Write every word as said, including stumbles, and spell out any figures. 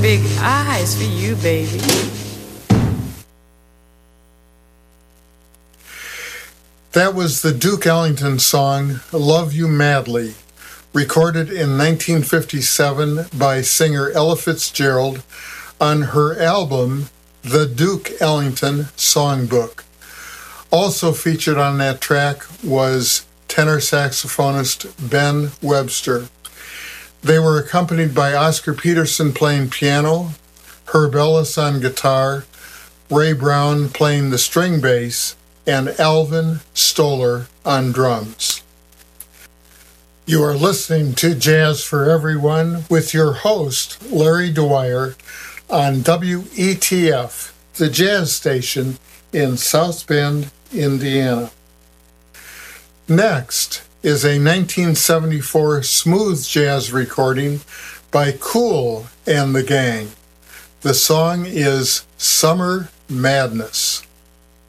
big eyes for you, baby. That was the Duke Ellington song, Love You Madly, recorded in nineteen fifty-seven by singer Ella Fitzgerald on her album, The Duke Ellington Songbook. Also featured on that track was tenor saxophonist Ben Webster. They were accompanied by Oscar Peterson playing piano, Herb Ellis on guitar, Ray Brown playing the string bass, and Alvin Stoller on drums. You are listening to Jazz for Everyone with your host, Larry Dwyer, on W E T F, the jazz station in South Bend, Indiana. Next is a nineteen seventy-four smooth jazz recording by Kool and the Gang. The song is Summer Madness.